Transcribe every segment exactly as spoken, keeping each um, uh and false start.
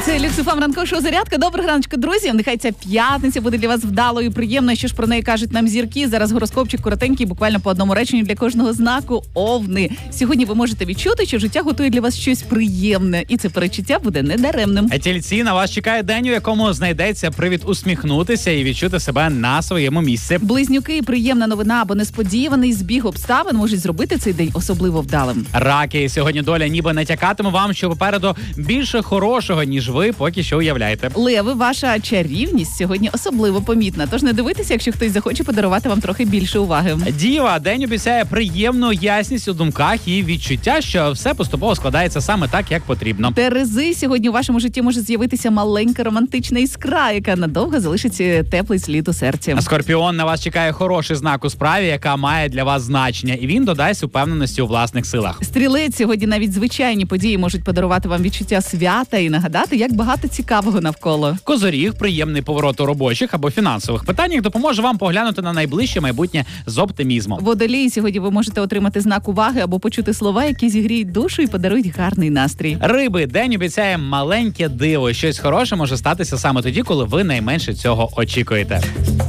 Це Люкс еф ем ранкове шоу «Зарядка». Доброго раночку, друзі. Нехай ця п'ятниця буде для вас вдалою і приємною. Що ж про неї кажуть нам зірки. Зараз гороскопчик коротенький, буквально по одному реченню для кожного знаку. Овни. Сьогодні ви можете відчути, що життя готує для вас щось приємне. І це перечуття буде недаремним. А тільці, на вас чекає день, у якому знайдеться привід усміхнутися і відчути себе на своєму місці. Близнюки, приємна новина або несподіваний збіг обставин можуть зробити цей день особливо вдалим. Раки, сьогодні доля ніби натякатиме вам, що попереду більше хорошого, ніж ви поки що уявляєте. Леви, ваша чарівність сьогодні особливо помітна, тож не дивитися, якщо хтось захоче подарувати вам трохи більше уваги. Діва, день обіцяє приємну ясність у думках і відчуття, що все поступово складається саме так, як потрібно. Терези, сьогодні у вашому житті може з'явитися маленька романтична іскра, яка надовго залишить теплий слід у серці. Скорпіон, на вас чекає хороший знак у справі, яка має для вас значення, і він додасть упевненості у власних силах. Стрілець, сьогодні навіть звичайні події можуть подарувати вам відчуття свята і нагадати, як багато цікавого навколо. Козоріг, приємний поворот у робочих або фінансових питаннях допоможе вам поглянути на найближче майбутнє з оптимізмом. Водолій, сьогодні ви можете отримати знак уваги або почути слова, які зігріють душу і подарують гарний настрій. Риби, день обіцяє маленьке диво. Щось хороше може статися саме тоді, коли ви найменше цього очікуєте.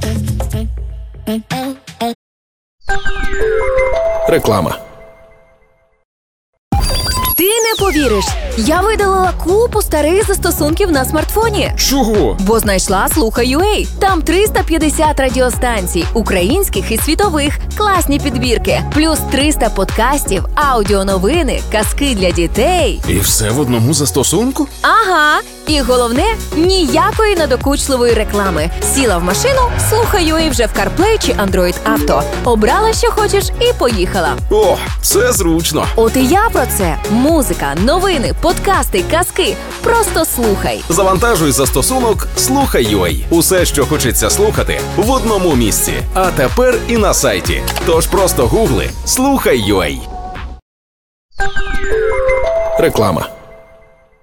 Реклама. Ти не повіриш, я видалила купу старих застосунків на смартфоні. Чого? Бо знайшла Слухай.ua. Там триста п'ятдесят радіостанцій, українських і світових, класні підбірки, плюс триста подкастів, аудіоновини, казки для дітей. І все в одному застосунку? Ага. І головне, ніякої надокучливої реклами. Сіла в машину, Слухай.ua вже в CarPlay чи Android Auto. Обрала, що хочеш, і поїхала. О, це зручно. От і я про це. Музика, новини, подкасти, казки. Просто слухай. Завантажуй застосунок Слухай.ua. Усе, що хочеться слухати, в одному місці. А тепер і на сайті. Тож просто гугли Слухай.ua. Реклама.